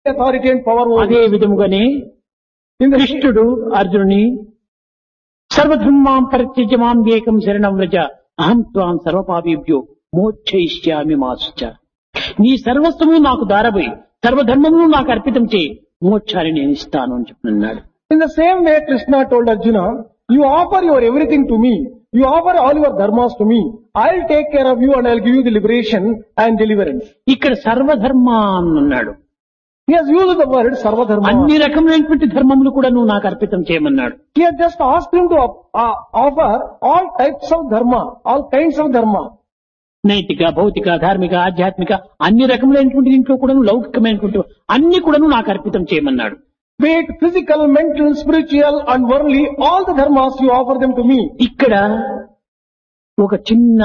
authority and power over అదే విధముగానే కృష్ణుడు అర్జునుని సర్వధర్మాం పరిత్యజ్య మాం ఏకం శరణం వ్రజ అహం త్వాం సర్వపాపేభ్యో మోక్షయిష్యామి మాసుచ. నీ సర్వస్వము నాకు దారబోయి సర్వధర్మమును నాకు అర్పితం చేయి, మోక్షాన్ని నేను ఇస్తాను అని చెప్పినాడు. In the same way, Krishna told Arjuna, you offer your everything to me. You offer all your dharmas to me. I'll take care of you and I'll give you the liberation and deliverance. ఇక్కడ సర్వధర్మ అన్నాడు. He has used the word sarvadharma. అన్ని రకమైనటువంటి ధర్మములు కూడా నువ్వు నాకు అర్పితం చేయమన్నాడు. He has just asked him to offer all types of dharma, all kinds of dharma. నైతిక, భౌతిక, ధార్మిక, ఆధ్యాత్మిక అన్ని రకములైనటువంటి దీంట్లో కూడా లౌకికమైనటువంటి అన్ని కూడా నాకు అర్పితం చేయమన్నాడు. Be it physical, mental, spiritual and worldly, all the dharmas you offer them to me. ఇక్కడ ఒక చిన్న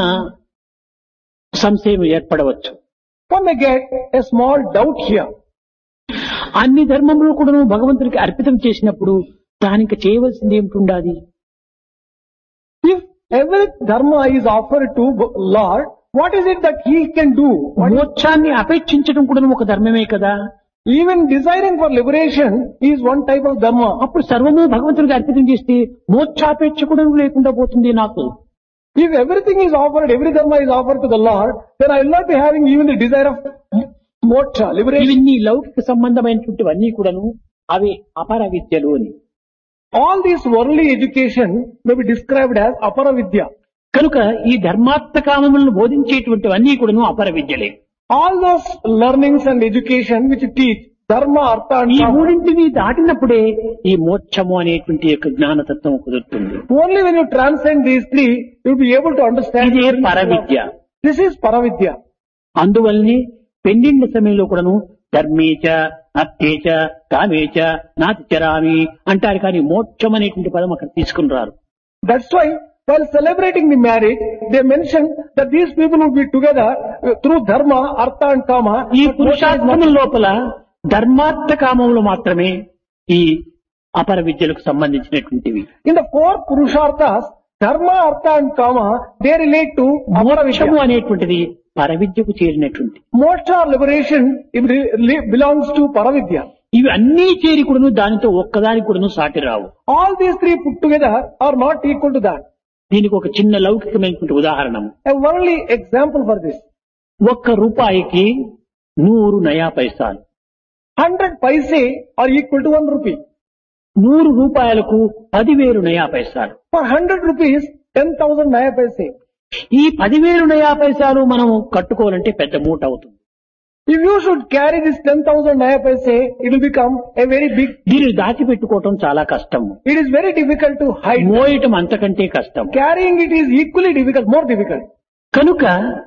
సంశయం ఏర్పడవచ్చు. One may get a small doubt here. అన్ని ధర్మములు కూడా భగవంతుడికి అర్పితం చేసినప్పుడు దానికి చేయవలసింది ఏమిటి ఉండాలి? If every dharma is offered to Lord, what is it that he can do? మోక్షాన్ని అపేక్షించడం కూడా ఒక ధర్మమే కదా. Even desiring for liberation is one type of dharma. అప్పుడు సర్వము భగవంతుడికి అర్పితం చేస్తే మోక్షాపేక్ష కూడా లేకుండా పోతుంది నాకు. If everything is offered, every dharma is offered to the Lord, then I will not be having even the desire of moksha, liberation. ఇవన్నీ లౌకిక సంబంధమైనటువంటివన్నీ కూడాను అవి అపర విద్యలు అని. All this worldly education may be described as apara vidya. కనుక ఈ ధర్మార్థకామములను బోధించేటువంటివన్నీ కూడాను అపర విద్యలే. All those learnings and education which teach dharma, artha and ఈ kama, మూడింటిని దాటినప్పుడే ఈ మోక్షము అనేటువంటి యొక్క జ్ఞానతత్వం కుదురుతుంది. only when you transcend these three, you will be able to understand. ఇదే పరవిద్య. This is paravidya. అందువల్లనే పెండిండ్ల సమయంలో కూడాను ధర్మేచ అర్థేచ కామేచ నాతిచరామి అంటారు, కానీ మోక్షం అనేటువంటి పదం అక్కడ తీసుకుని రారు. That's why while celebrating the marriage, they mention that these people will be together through dharma, artha and kama. ఈ పురుషార్థముల లోపల ధర్మార్థ కామములు మాత్రమే ఈ అపర విద్యలకు సంబంధించినటువంటివి. In the four purusharthas, dharma, artha and kama, they relate to apara మోక్షము vidya. అనేటువంటిది పరవిద్యకు చేరినటువంటి. Moksha or liberation belongs to paravidya. ఇవి అన్నీ చేరి కూడాను దానితో ఒక్కదానికి కూడాను సాటి రావు. All these three put together are not equal to that. దీనికి ఒక చిన్న లౌకికమైనటువంటి ఉదాహరణ. A worldly example for this. 1 రూపాయికి 100 నయా పైసాలు. 100 paise are equal to 1 rupee. 100 రూపాయలకు 10,000 నయా పైసాలు. For 100 rupees, 10,000 naya paise. ఈ 10,000 నయా పైసాలు మనము కట్టుకోవాలంటే పెద్ద మూట అవుతుంది. If you should carry this 10,000 naya paise, it will become a very big. దీన్ని దాచిపెట్టుకోవటం చాలా కష్టం. It is very difficult to hide. మోయటం అంతకంటే కష్టం. Carrying it is equally difficult, more difficult. కనుక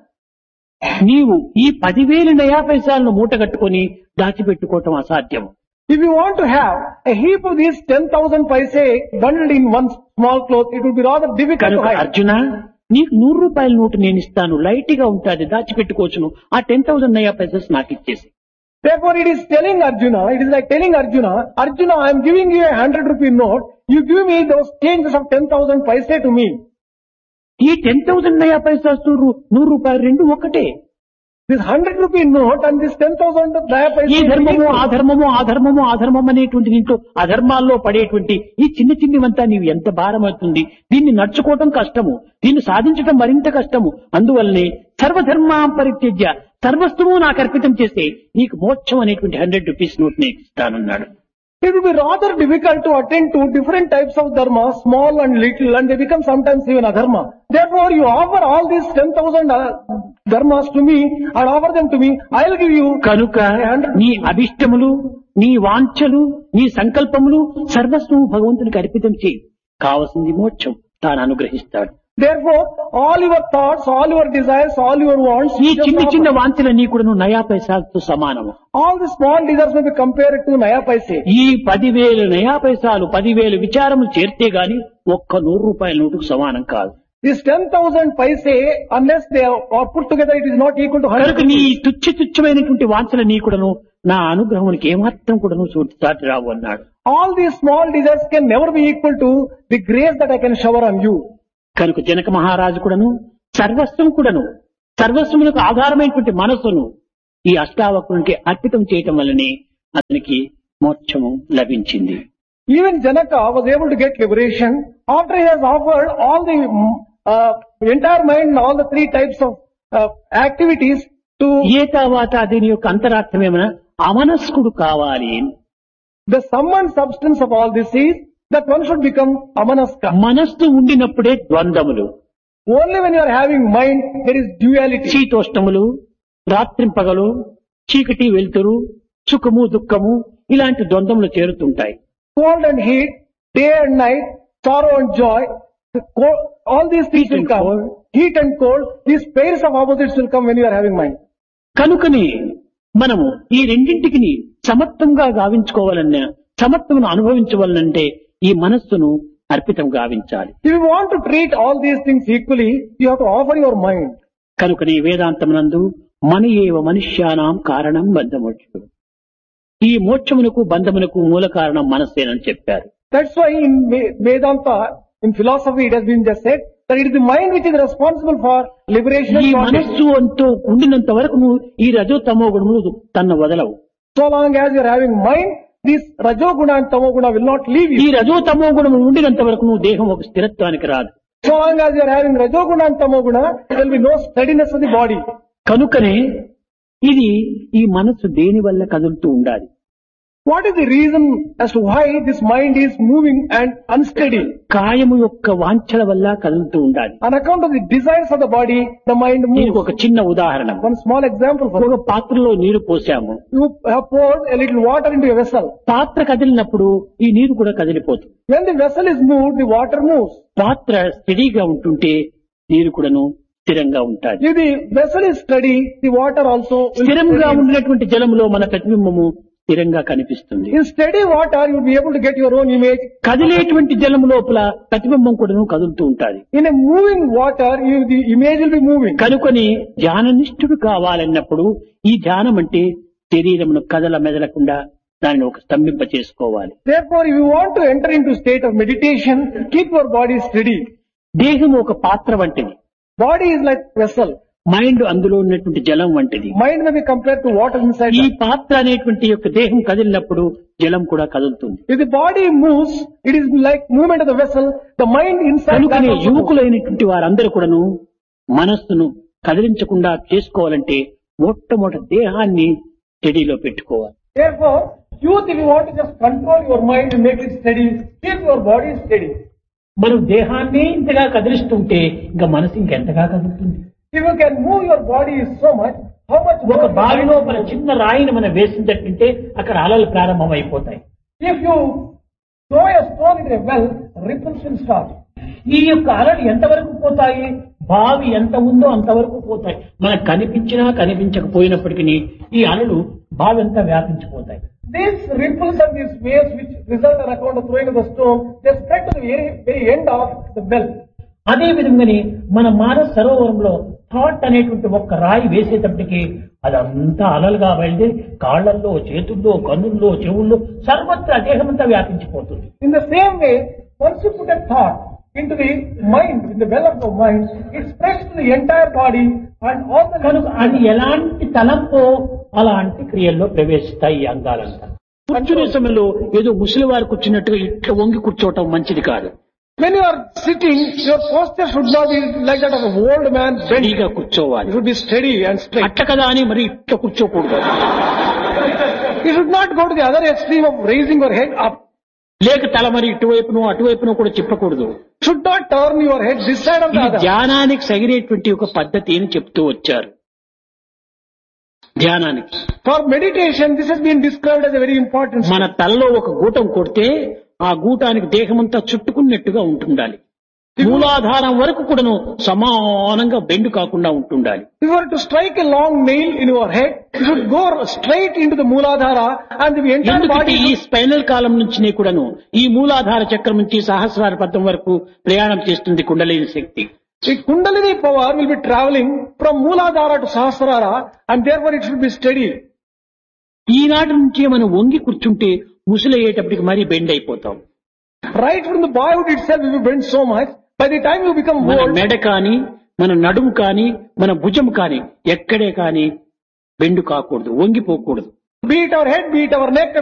నీవు ఈ 10,000 నయా పైసాలను మూట కట్టుకొని దాచిపెట్టుకోవటం అసాధ్యం. If you want to have a heap of these 10,000 paise bundled in one small cloth, it will be rather difficult to కనుక hide. అర్జున, నీకు 100 రూపాయల నోటు నేను ఇస్తాను, లైట్ గా ఉంటుంది, దాచిపెట్టుకోవచ్చును, ఆ 10,000 నయా పైసస్ నాకు ఇచ్చేసి. Therefore it is telling Arjuna, it is like telling Arjuna, Arjuna, I am giving you a 100 rupee note, you give me those changes of 10,000 paise to me. ఈ 10,000 నయా పైసస్ 100 రూపాయలు రెండు ఒకటే. This 100 rupee note and this 10,000 naya paise. ఈ ధర్మము ఆ ధర్మము ఆ ధర్మము ఆ ధర్మం అనేటువంటి దీంట్లో అధర్మాల్లో పడేటువంటి ఈ చిన్నవంతా నీవు ఎంత భారం అవుతుంది. దీన్ని నడుచుకోవటం కష్టము, దీన్ని సాధించటం మరింత కష్టము. అందువల్లనే సర్వధర్మాం పరిత్యజ్య సర్వస్వము నాకు అర్పితం చేస్తే నీకు మోక్షం అనేటువంటి 100 రూపీస్ నోట్ నేను ఇస్తానన్నాడు. It will be rather difficult to attend to different types of dharma, small and little, and they become sometimes even adharma. Therefore, you offer all these 10,000 dharmas to me and offer them to me, I will give you. కనుక నీ అభిష్టములు, నీ వాంఛలు, నీ సంకల్పములు సర్వస్వము భగవంతునికి అర్పితం చేయి. కావలసింది మోక్షం, తాను అనుగ్రహిస్తాడు. Therefore, all your thoughts, all your desires, all your wants, ఈ చిన్న వాంఛలన్నీ కూడా నయా పైసాలతో సమానము. all the small desires may be compared to naya paise. ఈ 10,000 నయా పైసాలు 10,000 విచారములు చేరితే గాని ఒక్క 100 రూపాయల నోటుకు సమానం కాదు. This 10,000 paise, unless they are put together, it is not equal to 100. కనుక నీ తుచ్చమైనటువంటి వాంఛలన్నీ కూడాను నా అనుగ్రహానికి ఏమాత్రం కూడాను సాటి రావు అన్నాడు. All these small desires can never be equal to the grace that I can shower on you. కనుక జనక మహారాజు కూడాను సర్వస్వములకు ఆధారమైనటువంటి మనస్సును ఈ అష్టావక్రునికి అర్పితం చేయటం వల్లనే అతనికి మోక్షము లభించింది. Even Janaka was able to get liberation after he has offered all the entire mind and all the three types of activities to ఏతావాత దీని యొక్క అంతరార్థం ఏమైనా అమనస్కుడు కావాలి. the sum and substance of all this is that one should become amanaska. మనస్సు ఉండినప్పుడే ద్వంద్వములు, Only when you are having mind, there is duality. శీతోష్ణములు, రాత్రింపగలు, చీకటి వెలుతురు, సుఖము దుఃఖము ఇలాంటి ద్వంద్వములు చేరుతుంటాయి. Cold and heat, day and night, sorrow and joy, all these things Heat will and come. cold. Heat and cold, these pairs of opposites will come when you are having mind. కనుకనే మనము ఈ రెండింటికి సమత్వంగా గావించుకోవాలన్నా, సమత్వమును అనుభవించవాలంటే ఈ మనస్సును అర్పితం గావించాలి. If you want to treat all these things equally, you have to offer your mind. కనుకనే వేదాంతమునందు మన ఏవ మనుష్యానాం కారణం బంధమోక్షం, ఈ మోక్షమునకు బంధమునకు మూల కారణం మనస్సేనని చెప్పారు. That's why in Vedanta, in philosophy, it has been just said that it is the mind which is responsible for liberation ఈ and bondage. మనస్సు అంటూ ఉండినంత వరకు నువ్వు ఈ రజో తమో గుణములు తన వదలవు. So long as you are having mind, this Rajoguna and Tamoguna will not leave ఈ you. రజో తమో గుణములు ఉండినంత వరకు నువ్వు దేహం ఒక స్థిరత్వానికి రాదు. So long as you are having Rajoguna and Tamoguna, there will be no steadiness of the body. కనుకనే ఇది ఈ మనస్సు దేని వల్ల కదులుతూ ఉండాలి. What is the reason as to why this mind is moving and unsteady? కాయము యొక్క వాంఛల వల్ల కదులుతూ ఉండాలి. On account of the desires of the body, the mind దీనికి moves. ఒక చిన్న ఉదాహరణ. One small example for ఒక పాత్రలో నీరు పోసాము, you have poured a little water into a vessel. పాత్ర కదిలినప్పుడు ఈ నీరు కూడా కదిలిపోతుంది. When the vessel is moved, the water moves. పాత్ర స్టడీగా ఉంటుంటే నీరు కూడాను స్థిరంగా ఉంటాయి. If the vessel is steady, the water also will స్థిరంగా steady. ఉండినటువంటి జలములో మన ప్రతిబింబము స్థిరంగా కనిపిస్తుంది. In steady water, you will be able to get your own image. కదిలేటువంటి జలము లోపల ప్రతిబింబం కూడాను కదులుతూ ఉంటాది. In a moving water, the image will be moving. కనుకొని ధ్యాననిష్ఠుడు కావాలన్నప్పుడు ఈ ధ్యానం అంటే శరీరమును కదల మెదలకుండా దానిని ఒక స్తంభింప చేసుకోవాలి. Therefore, if you want to enter into state of meditation, keep your body steady. దేహము ఒక పాత్ర వంటిది, Body is like vessel. Mind అందులో ఉన్నటువంటి జలం వంటిది. Mind may be compared to water inside. ఈ పాత్ర అనేటువంటి యొక్క దేహం కదిలినప్పుడు జలం కూడా కదులుతుంది. If the body moves, it is like movement of the vessel. The mind inside. that కనుకనే also moves. యువకులైనటువంటి వారందరూ కూడాను మనస్సును కదిలించకుండా చేసుకోవాలంటే మొట్టమొదటి దేహాన్ని స్టడీలో పెట్టుకోవాలి. Therefore, youth, if you want to just control your mind and make it steady, keep your body steady. మనం దేహాన్ని ఇంతగా కదిలిస్తుంటే ఇంకా మనసు ఇంకెంతగా కదులుతుంది. If you can move your body so much, how much more ఒక your బావిలో mind మన will move? చిన్న రాయిని మనం వేసినట్టుంటే అక్కడ అలలు ప్రారంభమైపోతాయి. If you throw a stone into a well, ripples will start. ఈ యొక్క అలలు ఎంతవరకు పోతాయి? బావి ఎంత ఉందో అంతవరకు పోతాయి. మనకు కనిపించినా కనిపించకపోయినప్పటికీ ఈ అలలు బావి అంతా వ్యాపించిపోతాయి. These ripples and these waves which result on account of throwing of the stone, they spread to the very end of the well. అదే విధంగానే మన మానస సరోవరంలో థాట్ అనేటువంటి ఒక్క రాయి వేసేటప్పటికి అదంతా అలలుగా బయలుదేరి కాళ్లల్లో, చేతుల్లో, కన్నుల్లో, చెవుల్లో సర్వత్రా దేహమంతా వ్యాపించిపోతుంది. In the same way, once you put a thought into the mind, in the well of the mind, it spreads to the entire body and all the కనుక అది ఎలాంటి తలంపో అలాంటి క్రియల్లో ప్రవేశిస్తాయి ఈ అంగాలంతా. కూర్చునే సమయంలో ఏదో ముసలివారు కూర్చున్నట్టుగా ఇట్లా వంగి కూర్చోవటం మంచిది కాదు. When you are sitting, your posture should not be like that of an old man bent. రెడీగా కూర్చోవాలి. You should be steady and straight. అట్ట కదా అని మరి ఇట్లా కూర్చోకూడదు. You should not go to the other extreme of raising your head up. లేక తల మరి ఇటువైపునో అటువైపునో కూడా చెప్పకూడదు. Should not turn your head this side or the ఈ other. ధ్యానానికి సగిరేటువంటి ఒక పద్ధతి అని చెప్తూ వచ్చారు. ధ్యానానికి For meditation, this has been described as a very important step. మన తలలో ఒక గూటం కొడితే ఆ గూటానికి దేహమంతా చుట్టుకున్నట్టుగా ఉంటుండాలి. మూలాధారం వరకు కూడాను సమానంగా బెండు కాకుండా ఉంటుండాలి. If you were to strike a long nail in your head, you should go straight into the Mooladhara and the entire ఎందుకంటే ఈ body. స్పైనల్ కాలం నుంచి కూడాను ఈ మూలాధార చక్రం నుంచి సహస్రార పద్మం వరకు ప్రయాణం చేస్తుంది కుండలిని శక్తి. The Kundalini power will be traveling from Mooladhara to Sahasrara and therefore it should be steady. ఈనాటి నుంచే మనం వంగి కూర్చుంటే ముసలయ్యేటప్పటికి మరీ బెండ్ అయిపోతాం. Right from the boyhood itself, if you bend so much, by the time you become మన old, మెడ కానీ మన నడుము కానీ మన భుజం కానీ ఎక్కడే కానీ బెండు కాకూడదు, వంగిపోకూడదు. Be it our head, be it our neck,